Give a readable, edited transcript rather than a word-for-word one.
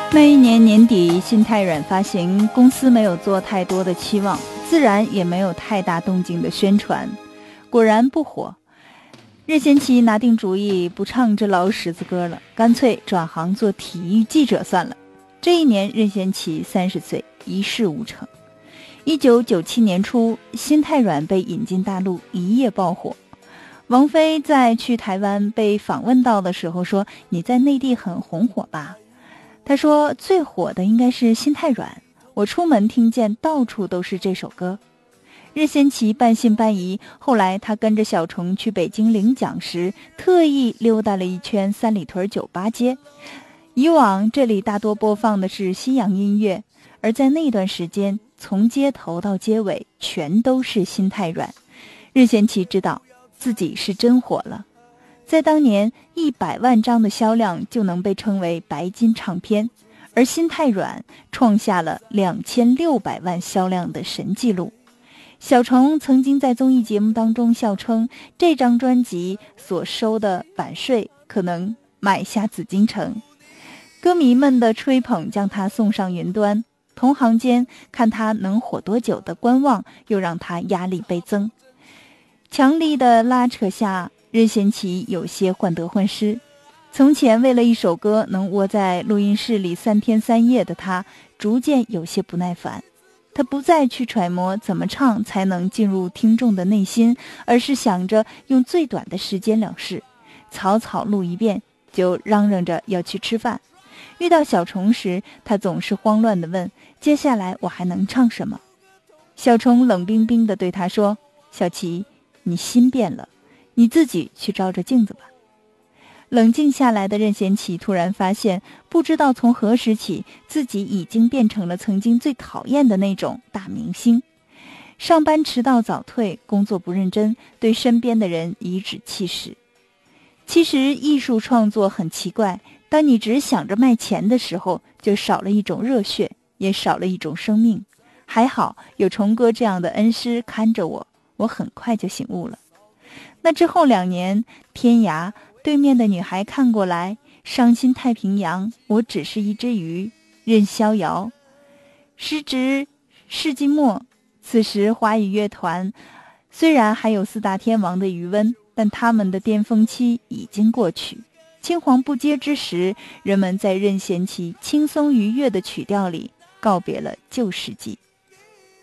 那一年年底，新太软发行，公司没有做太多的期望，自然也没有太大动静的宣传，果然不火。任贤齐拿定主意，不唱这老十字歌了，干脆转行做体育记者算了。这一年，任贤齐30岁，一事无成。1997年初，新太软被引进大陆，一夜爆火。王菲在去台湾被访问到的时候说：“你在内地很红火吧？”他说：“最火的应该是新太软，我出门听见到处都是这首歌。”任贤齐半信半疑，后来他跟着小虫去北京领奖时，特意溜达了一圈三里屯酒吧街。以往这里大多播放的是西洋音乐，而在那段时间，从街头到街尾全都是新太软。任贤齐知道自己是真火了，在当年100万张的销量就能被称为白金唱片，而新太软创下了2600万销量的神纪录。小虫曾经在综艺节目当中笑称，这张专辑所收的版税可能买下紫禁城。歌迷们的吹捧将他送上云端，同行间看他能火多久的观望又让他压力倍增。强力的拉扯下，任贤齐有些患得患失。从前为了一首歌能窝在录音室里3天3夜的他，逐渐有些不耐烦。他不再去揣摩怎么唱才能进入听众的内心，而是想着用最短的时间了事，草草录一遍就嚷嚷着要去吃饭。遇到小虫时，他总是慌乱地问：“接下来我还能唱什么？”小虫冷冰冰地对他说：“小齐，你心变了，你自己去照着镜子吧。”冷静下来的任贤齐突然发现，不知道从何时起，自己已经变成了曾经最讨厌的那种大明星。上班迟到早退，工作不认真，对身边的人颐指气使。其实艺术创作很奇怪，当你只想着卖钱的时候，就少了一种热血，也少了一种生命。还好有虫哥这样的恩师看着我，我很快就醒悟了。那之后2年，天涯，对面的女孩看过来，伤心太平洋，我只是一只鱼，任逍遥。时值世纪末，此时华语乐团虽然还有4大天王的余温，但他们的巅峰期已经过去。青黄不接之时，人们在任贤齐轻松愉悦的曲调里告别了旧世纪。